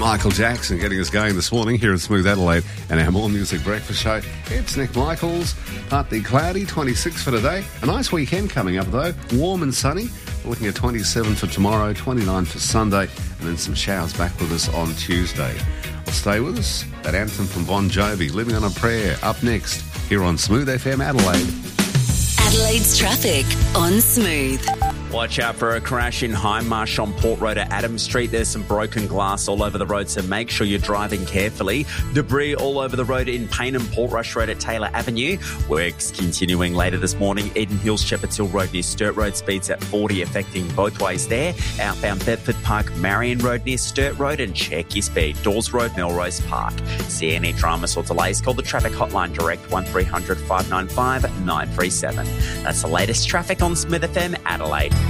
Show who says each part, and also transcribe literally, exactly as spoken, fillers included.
Speaker 1: Michael Jackson getting us going this morning here at Smooth Adelaide and our More Music Breakfast Show. It's Nick Michaels, partly cloudy, twenty-six for today. A nice weekend coming up though, warm and sunny. We're looking at twenty-seven for tomorrow, twenty-nine for Sunday, and then some showers back with us on Tuesday. Well, stay with us. That anthem from Bon Jovi, Living on a Prayer, up next here on Smooth F M Adelaide.
Speaker 2: Adelaide's traffic on Smooth.
Speaker 3: Watch out for a crash in Hindmarsh on Port Road at Adams Street. There's some broken glass all over the road, so make sure you're driving carefully. Debris all over the road in Payne and Portrush Road at Taylor Avenue. Works continuing later this morning. Eden Hills, Shepherds Hill Road near Sturt Road, speeds at forty, affecting both ways there. Outbound Bedford Park, Marion Road near Sturt Road, and check your speed. Dawes Road, Melrose Park. See any dramas or delays, call the traffic hotline direct one three hundred five nine five nine three seven. That's the latest traffic on Smith F M Adelaide.